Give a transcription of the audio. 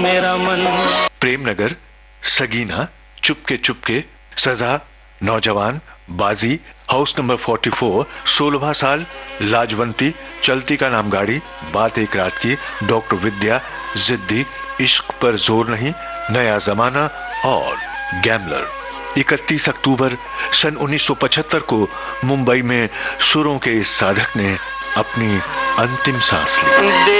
मेरा मन। प्रेमनगर, सगीना, चुपके चुपके, सजा, नौजवान, बाजी, हाउस नंबर 44, 16वां साल, लाजवंती, चलती का नाम गाड़ी, बात एक रात की, डॉक्टर विद्या, जिद्दी, इश्क पर जोर नहीं, नया जमाना और गैम्बलर। 31 अक्टूबर सन 1975 को मुंबई में सुरों के इस साधक ने अपनी अंतिम सांस ली।